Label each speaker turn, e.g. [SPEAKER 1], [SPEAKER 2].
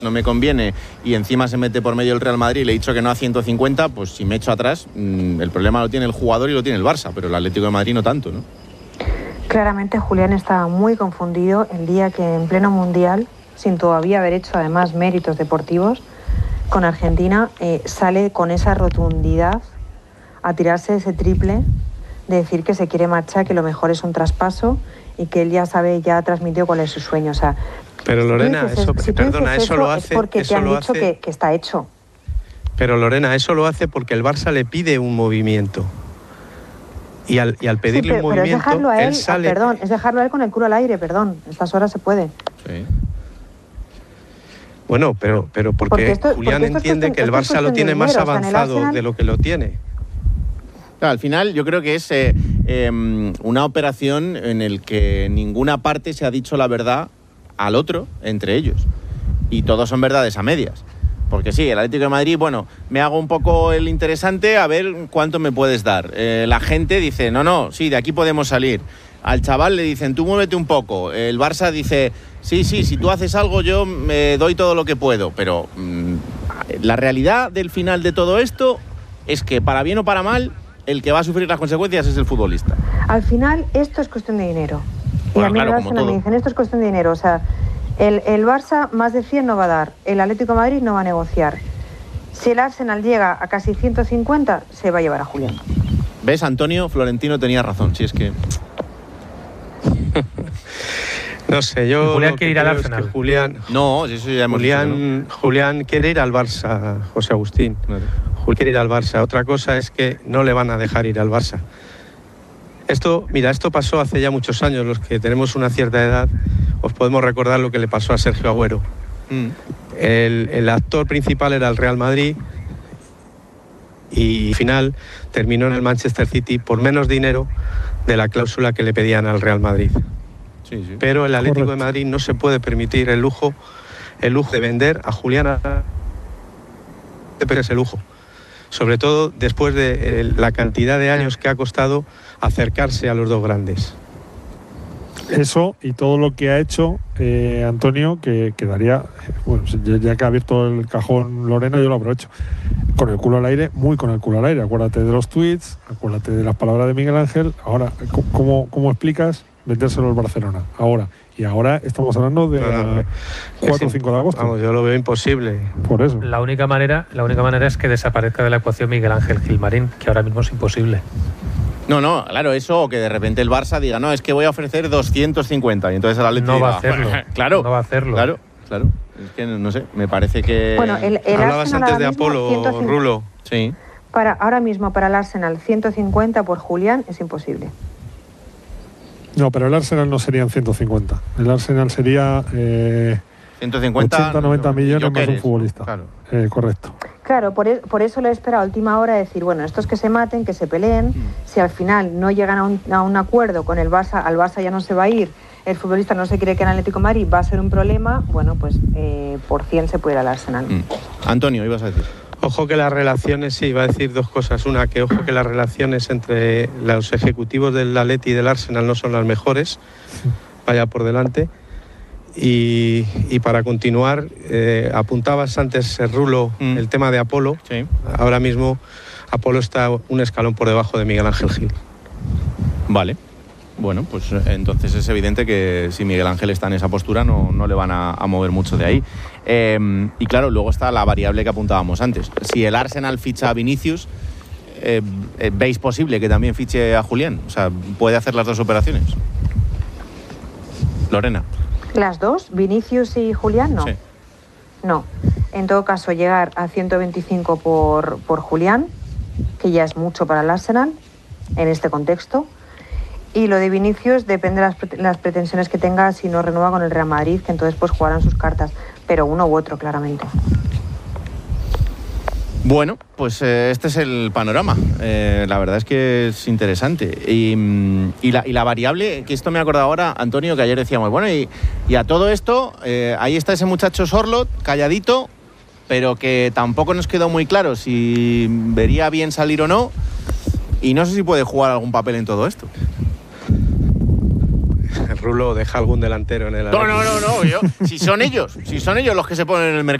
[SPEAKER 1] no me conviene y encima se mete por medio el Real Madrid y le he dicho que no a 150, pues si me echo atrás, el problema lo tiene el jugador y lo tiene el Barça, pero el Atlético de Madrid no tanto, ¿no?
[SPEAKER 2] Claramente Julián estaba muy confundido el día que en pleno Mundial, sin todavía haber hecho además méritos deportivos, con Argentina sale con esa rotundidad a tirarse ese triple, de decir que se quiere marchar, que lo mejor es un traspaso y que él ya sabe, ya transmitió cuál es su sueño, o sea...
[SPEAKER 3] Pero Lorena, eso lo hace...
[SPEAKER 2] Es porque te han dicho que está hecho.
[SPEAKER 3] Pero Lorena, eso lo hace porque el Barça le pide un movimiento. Y al pedirle un movimiento,
[SPEAKER 2] es dejarlo a él,
[SPEAKER 3] él sale...
[SPEAKER 2] es dejarlo a él con el culo al aire, estas horas se puede.
[SPEAKER 1] Sí.
[SPEAKER 3] Bueno, pero porque Julián entiende que el Barça lo tiene más avanzado de lo que lo tiene.
[SPEAKER 1] Claro, al final yo creo que es una operación en el que ninguna parte se ha dicho la verdad al otro, entre ellos. Y todos son verdades a medias. Porque sí, el Atlético de Madrid, bueno, me hago un poco el interesante a ver cuánto me puedes dar. La gente dice, no, sí, de aquí podemos salir. Al chaval le dicen, tú muévete un poco. El Barça dice, sí, si tú haces algo yo me doy todo lo que puedo. Pero la realidad del final de todo esto es que, para bien o para mal, el que va a sufrir las consecuencias es el futbolista.
[SPEAKER 2] Al final, esto es cuestión de dinero.
[SPEAKER 1] Bueno,
[SPEAKER 2] y a mí
[SPEAKER 1] claro,
[SPEAKER 2] el Arsenal me dicen, esto es cuestión de dinero. O sea, el Barça más de 100 no va a dar. El Atlético de Madrid no va a negociar. Si el Arsenal llega a casi 150, se va a llevar a Julián.
[SPEAKER 1] ¿Ves, Antonio? Florentino tenía razón. Si es que...
[SPEAKER 3] No sé, yo...
[SPEAKER 4] Julián quiere ir al Arsenal.
[SPEAKER 1] No, eso ya hemos dicho, ¿no?
[SPEAKER 3] Julián quiere ir al Barça, José Agustín.
[SPEAKER 1] Claro.
[SPEAKER 3] Julián quiere ir al Barça. Otra cosa es que no le van a dejar ir al Barça. Esto pasó hace ya muchos años. Los que tenemos una cierta edad, os podemos recordar lo que le pasó a Sergio Agüero. El actor principal era el Real Madrid y al final terminó en el Manchester City por menos dinero de la cláusula que le pedían al Real Madrid.
[SPEAKER 1] Sí.
[SPEAKER 3] Pero el Atlético de Madrid no se puede permitir el lujo de vender a Julián pero ese lujo. Sobre todo después de la cantidad de años que ha costado acercarse a los dos grandes.
[SPEAKER 5] Eso y todo lo que ha hecho Antonio, que quedaría, bueno, ya que ha abierto el cajón Lorena, yo lo aprovecho. Con el culo al aire, muy con el culo al aire. Acuérdate de los tweets, acuérdate de las palabras de Miguel Ángel. Ahora, ¿cómo explicas vendérselo al Barcelona? Ahora estamos hablando de 4 o 5 de agosto.
[SPEAKER 3] Vamos, yo lo veo imposible.
[SPEAKER 5] Por eso.
[SPEAKER 4] La única manera es que desaparezca de la ecuación Miguel Ángel Gilmarín, que ahora mismo es imposible.
[SPEAKER 1] No, claro, eso, o que de repente el Barça diga, no, es que voy a ofrecer 250, y entonces el Atlético
[SPEAKER 4] no va a hacerlo.
[SPEAKER 1] Claro,
[SPEAKER 4] no va a hacerlo.
[SPEAKER 1] Claro. Es que no sé, me parece que...
[SPEAKER 2] Bueno, el
[SPEAKER 3] hablabas
[SPEAKER 2] Arsenal
[SPEAKER 3] antes de Apolo,
[SPEAKER 2] 150,
[SPEAKER 3] Rulo.
[SPEAKER 1] Sí.
[SPEAKER 2] Ahora mismo para el Arsenal 150 por Julián es imposible.
[SPEAKER 5] No, pero el Arsenal no serían 150. El Arsenal sería
[SPEAKER 1] 150,
[SPEAKER 5] 80-90 millones más un futbolista.
[SPEAKER 1] Claro.
[SPEAKER 5] Correcto.
[SPEAKER 2] Claro, por eso le he esperado a última hora decir, bueno, estos que se maten, que se peleen, si al final no llegan a un acuerdo con el Barça, al Barça ya no se va a ir, el futbolista no se quiere que en Atlético de Madrid, va a ser un problema, bueno, pues por 100 se puede ir al Arsenal.
[SPEAKER 1] Antonio, ibas a decir.
[SPEAKER 3] Ojo que las relaciones, sí, iba a decir dos cosas. Una, que ojo que las relaciones entre los ejecutivos del Atleti y del Arsenal no son las mejores, vaya por delante. Y para continuar, apuntabas antes, Rulo, el tema de Apolo.
[SPEAKER 1] Sí.
[SPEAKER 3] Ahora mismo Apolo está un escalón por debajo de Miguel Ángel Gil.
[SPEAKER 1] Vale. Bueno, pues entonces es evidente que si Miguel Ángel está en esa postura no le van a mover mucho de ahí. Y claro, luego está la variable que apuntábamos antes. Si el Arsenal ficha a Vinicius, ¿veis posible que también fiche a Julián? O sea, ¿puede hacer las dos operaciones? Lorena.
[SPEAKER 2] ¿Las dos? ¿Vinicius y Julián? No.
[SPEAKER 1] Sí.
[SPEAKER 2] No. En todo caso, llegar a 125 por Julián, que ya es mucho para el Arsenal en este contexto. Y lo de Vinicius depende de las pretensiones que tenga, si no renueva con el Real Madrid, que entonces pues jugarán sus cartas, pero uno u otro, claramente.
[SPEAKER 1] Bueno, pues este es el panorama. La verdad es que es interesante. Y la variable, que esto me he acordado ahora, Antonio, que ayer decíamos, bueno, y a todo esto, ahí está ese muchacho Sorloth, calladito, pero que tampoco nos quedó muy claro si vería bien salir o no, y no sé si puede jugar algún papel en todo esto.
[SPEAKER 3] Rulo deja algún delantero en el
[SPEAKER 1] No, si son ellos los que se ponen en el mercado.